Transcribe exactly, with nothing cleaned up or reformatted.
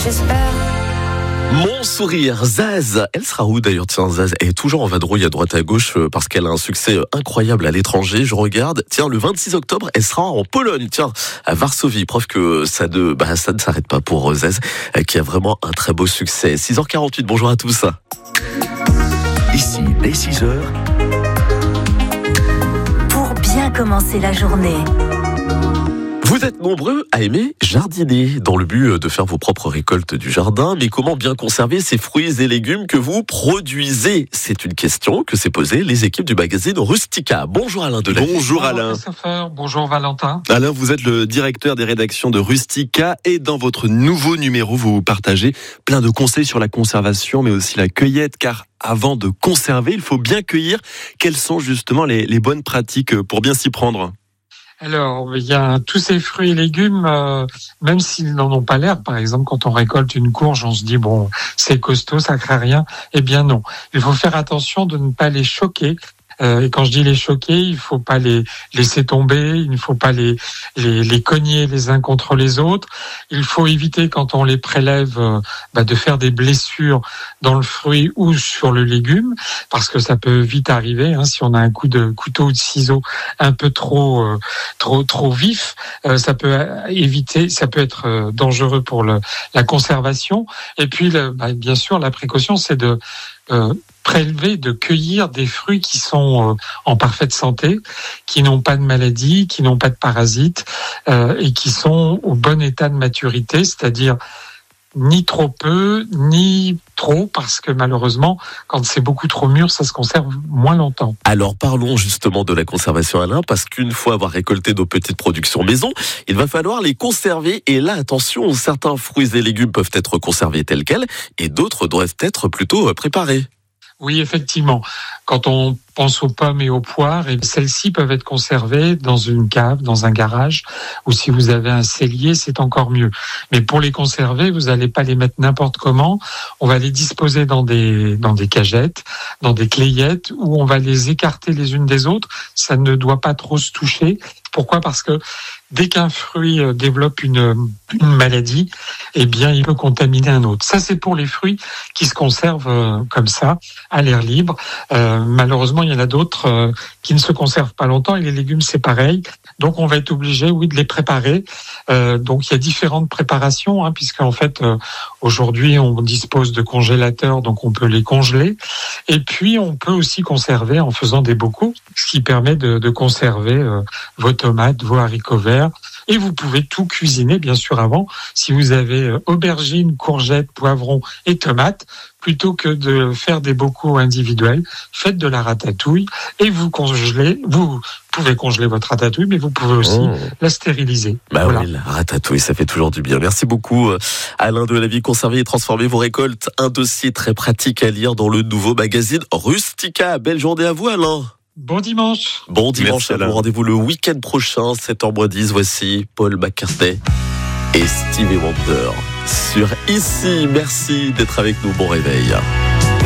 j'espère. Mon sourire, Zaz, elle sera où d'ailleurs? Tiens, Zaz, elle est toujours en vadrouille à droite à gauche parce qu'elle a un succès incroyable à l'étranger. Je regarde, tiens, le vingt-six octobre, elle sera en Pologne, tiens, à Varsovie. Preuve que ça ne, bah, ça ne s'arrête pas pour Zaz, qui a vraiment un très beau succès. six heures quarante-huit, bonjour à tous. Ici, dès six heures. Pour bien commencer la journée. Vous êtes nombreux à aimer jardiner dans le but de faire vos propres récoltes du jardin. Mais comment bien conserver ces fruits et légumes que vous produisez? C'est une question que s'est posée les équipes du magazine Rustica. Bonjour Alain Delavie. Bonjour Alain. Bonjour, bonjour Valentin. Alain, vous êtes le directeur des rédactions de Rustica et dans votre nouveau numéro, vous partagez plein de conseils sur la conservation mais aussi la cueillette, car avant de conserver, il faut bien cueillir. Quelles sont justement les, les bonnes pratiques pour bien s'y prendre? Alors, il y a tous ces fruits et légumes, euh, même s'ils n'en ont pas l'air. Par exemple, quand on récolte une courge, on se dit, bon, c'est costaud, ça craint rien. Eh bien non, il faut faire attention de ne pas les choquer. Euh, et quand je dis les choquer, il ne faut pas les laisser tomber, il ne faut pas les, les, les cogner les uns contre les autres. Il faut éviter, quand on les prélève, euh, bah, de faire des blessures dans le fruit ou sur le légume, parce que ça peut vite arriver, hein, si on a un coup de couteau ou de ciseau un peu trop euh, trop trop vif, euh, ça peut éviter, ça peut être euh, dangereux pour le, la conservation. Et puis, le, bah, bien sûr, la précaution, c'est de euh, prélever, de cueillir des fruits qui sont euh, en parfaite santé, qui n'ont pas de maladie, qui n'ont pas de parasites euh, et qui sont au bon état de maturité, c'est-à-dire ni trop peu, ni trop, parce que malheureusement, quand c'est beaucoup trop mûr, ça se conserve moins longtemps. Alors parlons justement de la conservation, Alain, parce qu'une fois avoir récolté nos petites productions maison, il va falloir les conserver. Et là, attention, certains fruits et légumes peuvent être conservés tels quels et d'autres doivent être plutôt préparés. Oui, effectivement. Quand on pense aux pommes et aux poires, et celles-ci peuvent être conservées dans une cave, dans un garage, ou si vous avez un cellier, c'est encore mieux. Mais pour les conserver, vous n'allez pas les mettre n'importe comment. On va les disposer dans des dans des cagettes, dans des clayettes, où on va les écarter les unes des autres. Ça ne doit pas trop se toucher. Pourquoi ? Parce que dès qu'un fruit développe une, une maladie, eh bien, il peut contaminer un autre. Ça, c'est pour les fruits qui se conservent comme ça, à l'air libre. Euh, malheureusement, il y en a d'autres euh, qui ne se conservent pas longtemps, et les légumes, c'est pareil. Donc, on va être obligé, oui, de les préparer. Euh, donc, il y a différentes préparations, hein, puisqu'en fait, euh, aujourd'hui, on dispose de congélateurs, donc on peut les congeler. Et puis, on peut aussi conserver en faisant des bocaux, ce qui permet de, de conserver euh, vos tomates, vos haricots verts. Et vous pouvez tout cuisiner, bien sûr, avant. Si vous avez aubergines, courgettes, poivrons et tomates, plutôt que de faire des bocaux individuels, faites de la ratatouille et vous congelez. Vous pouvez congeler votre ratatouille, mais vous pouvez aussi oh. la stériliser. Bah voilà. oui, la ratatouille, ça fait toujours du bien. Merci beaucoup, Alain Delavie. Conserver et transformer vos récoltes. Un dossier très pratique à lire dans le nouveau magazine Rustica. Belle journée à vous, Alain. Bon dimanche. Bon dimanche à vous. Rendez-vous le week-end prochain, sept heures moins dix. Voici Paul McCartney et Stevie Wonder sur Ici. Merci d'être avec nous. Bon réveil.